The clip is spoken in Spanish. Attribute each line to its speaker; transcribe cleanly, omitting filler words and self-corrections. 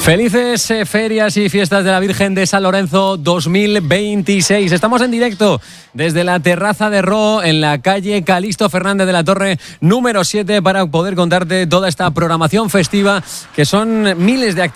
Speaker 1: Felices ferias y fiestas de la Virgen de San Lorenzo 2026. Estamos en directo desde la terraza de Roo en la calle Calixto Fernández de la Torre número 7 para poder contarte toda esta programación festiva, que son miles de actividades